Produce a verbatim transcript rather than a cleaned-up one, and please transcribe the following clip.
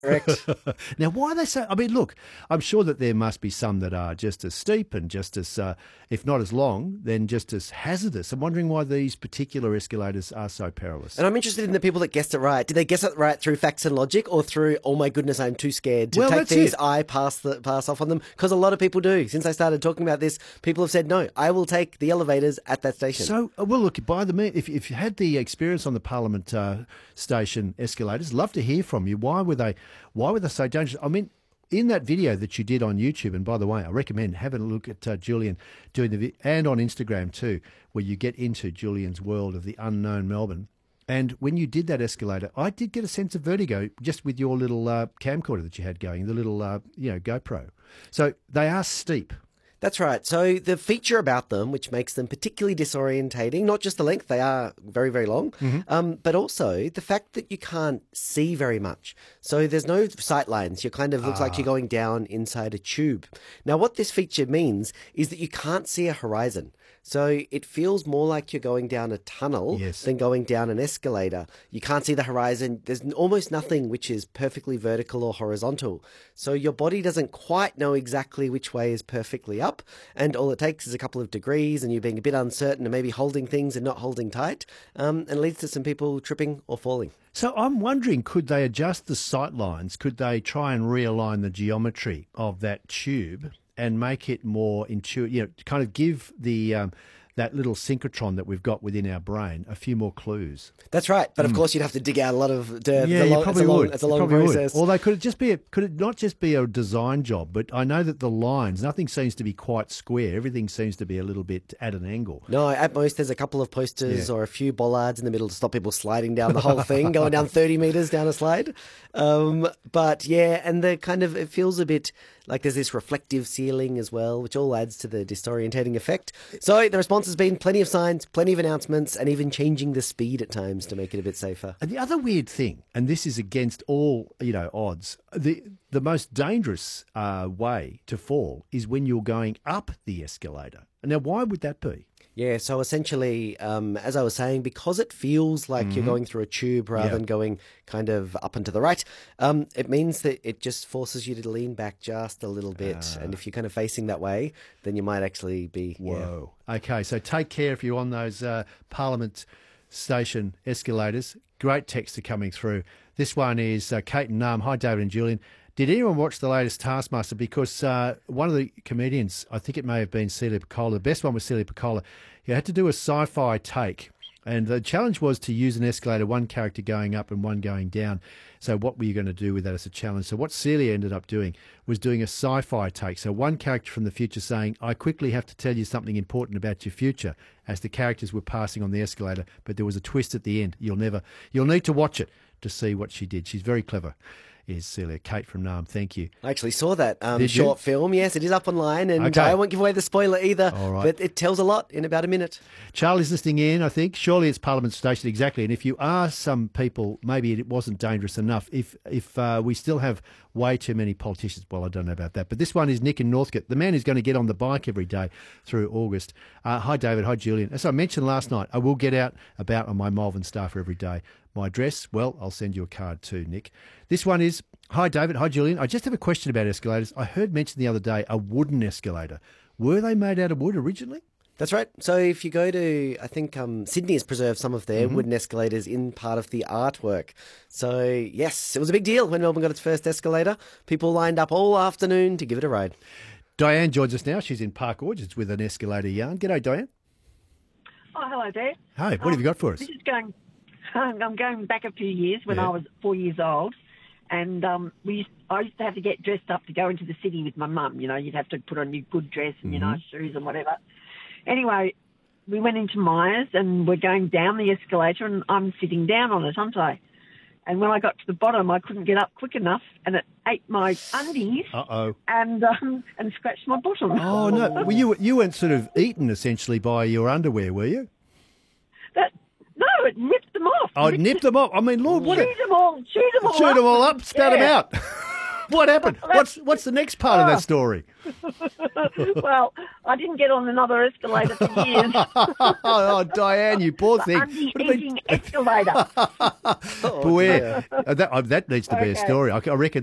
Correct. Now, why are they so? I mean, look, I'm sure that there must be some that are just as steep and just as, uh, if not as long, then just as hazardous. I'm wondering why these particular escalators are so perilous. And I'm interested in the people that guessed it right. Did they guess it right through facts and logic, or through, oh my goodness, I'm too scared to Well, take that's these, it. I pass the pass off on them? Because a lot of people do. Since I started talking about this, people have said, no, I will take the elevators at that station. So, uh, well, look, by the me- if, if you had the experience on the Parliament uh, station escalators, love to hear from you. Why were they? Why were they so dangerous? I mean, in that video that you did on YouTube, and by the way, I recommend having a look at uh, Julian doing the vi- and on Instagram too, where you get into Julian's world of the unknown Melbourne. And when you did that escalator, I did get a sense of vertigo just with your little uh, camcorder that you had going, the little uh, you know GoPro. So they are steep. That's right. So the feature about them, which makes them particularly disorientating, not just the length, they are very, very long, mm-hmm. um, but also the fact that you can't see very much. So there's no sight lines. You kind of looks ah. like you're going down inside a tube. Now, what this feature means is that you can't see a horizon. So it feels more like you're going down a tunnel yes. than going down an escalator. You can't see the horizon. There's almost nothing which is perfectly vertical or horizontal. So your body doesn't quite know exactly which way is perfectly up. And all it takes is a couple of degrees and you being a bit uncertain and maybe holding things and not holding tight. Um, and leads to some people tripping or falling. So I'm wondering, could they adjust the sight lines? Could they try and realign the geometry of that tube and make it more intuitive, you know, to kind of give the um, that little synchrotron that we've got within our brain a few more clues? That's right. But of mm. course, you'd have to dig out a lot of dirt. Yeah, it's a long, you probably it's a long, would. It's a you long process. Would. Although, could it just be a, could it not just be a design job? But I know that the lines, nothing seems to be quite square. Everything seems to be a little bit at an angle. No, at most there's a couple of posters yeah. or a few bollards in the middle to stop people sliding down the whole thing, going down thirty metres down a slide. Um, but yeah, and the kind of, it feels a bit like there's this reflective ceiling as well, which all adds to the disorientating effect. So the response has been plenty of signs, plenty of announcements, and even changing the speed at times to make it a bit safer. And the other weird thing, and this is against all, you know, odds, the the most dangerous uh, way to fall is when you're going up the escalator. Now, why would that be? Yeah, so essentially, um, as I was saying, because it feels like mm-hmm. you're going through a tube rather yeah. than going kind of up and to the right, um, it means that it just forces you to lean back just a little bit. Uh, and if you're kind of facing that way, then you might actually be... Whoa. Yeah. Okay, so take care if you're on those uh, Parliament station escalators. Great texts are coming through. This one is uh, Kate and Nam. Hi, David and Julian. Did anyone watch the latest Taskmaster? Because uh, one of the comedians, I think it may have been Celia Piccola, the best one was Celia Piccola, he had to do a sci-fi take. And the challenge was to use an escalator, one character going up and one going down. So what were you going to do with that as a challenge? So what Celia ended up doing was doing a sci-fi take. So one character from the future saying, I quickly have to tell you something important about your future, as the characters were passing on the escalator. But there was a twist at the end. You'll never, you'll need to watch it to see what she did. She's very clever. Is Celia. Kate from Nam, thank you. I actually saw that um, short you? film. Yes, it is up online, and okay. I won't give away the spoiler either, All right. but it tells a lot in about a minute. Charlie's listening in, I think. Surely it's Parliament Station, exactly. And if you are some people, maybe it wasn't dangerous enough. If if uh, we still have way too many politicians, well, I don't know about that. But this one is Nick in Northcote, the man who's going to get on the bike every day through August. Uh, hi, David. Hi, Julian. As I mentioned last night, I will get out about on my Malvern Staffer every day. My address, well, I'll send you a card too, Nick. This one is, hi, David. Hi, Julian. I just have a question about escalators. I heard mentioned the other day a wooden escalator. Were they made out of wood originally? That's right. So if you go to, I think um, Sydney has preserved some of their mm-hmm. wooden escalators in part of the artwork. So yes, it was a big deal when Melbourne got its first escalator. People lined up all afternoon to give it a ride. Diane joins us now. She's in Park Orchards with an escalator yarn. G'day, Diane. Oh, hello there. Hi, what um, have you got for us? This is going... I'm going back a few years when yeah. I was four years old, and um, we used, I used to have to get dressed up to go into the city with my mum. You know, you'd have to put on your good dress and, mm-hmm. your nice shoes and whatever. Anyway, we went into Myers and we're going down the escalator and I'm sitting down on it, aren't I? And when I got to the bottom, I couldn't get up quick enough and it ate my undies Uh-oh. and um, and scratched my bottom. Oh, no. Well, you, you weren't sort of eaten, essentially, by your underwear, were you? That... No, it nipped them off. Oh, it nipped them off. I mean, Lord, what Shoot a... them all, shoot them all Shoot up. them all up, spat yeah. them out. What happened? What's what's the next part of that story? Well, I didn't get on another escalator for years. Oh, Diane, you poor thing. Anti-eating escalator. Beware. Uh, that, uh, that needs to be a Okay. story. I, I reckon